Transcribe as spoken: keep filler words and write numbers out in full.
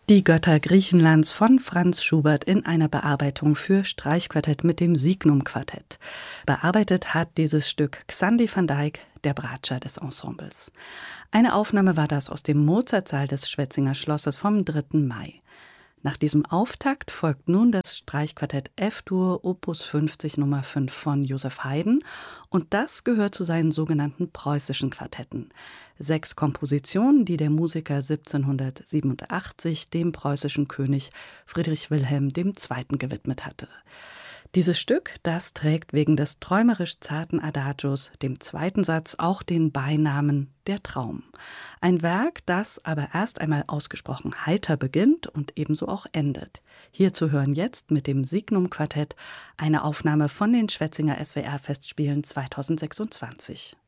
Die Götter Griechenlands von Franz Schubert in einer Bearbeitung für Streichquartett mit dem Signum-Quartett. Bearbeitet hat dieses Stück Xandi van Dijk, der Bratscher des Ensembles. Eine Aufnahme war das aus dem Mozartsaal des Schwetzinger Schlosses vom dritten Mai. Nach diesem Auftakt folgt nun das Streichquartett F-Dur Opus fünfzig Nummer fünf von Joseph Haydn und das gehört zu seinen sogenannten preußischen Quartetten. Sechs Kompositionen, die der Musiker siebzehnhundertsiebenundachtzig dem preußischen König Friedrich Wilhelm der Zweite. Gewidmet hatte. Dieses Stück, das trägt wegen des träumerisch zarten Adagios, dem zweiten Satz, auch den Beinamen Der Traum. Ein Werk, das aber erst einmal ausgesprochen heiter beginnt und ebenso auch endet. Hier zu hören jetzt mit dem Signum-Quartett eine Aufnahme von den Schwetzinger S W R-Festspielen zweitausendsechsundzwanzig.